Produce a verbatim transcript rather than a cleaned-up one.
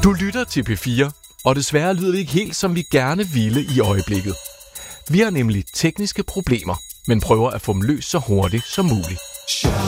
Du lytter til P fire, og desværre lyder det ikke helt, som vi gerne ville i øjeblikket. Vi har nemlig tekniske problemer, men prøver at få dem løst så hurtigt som muligt.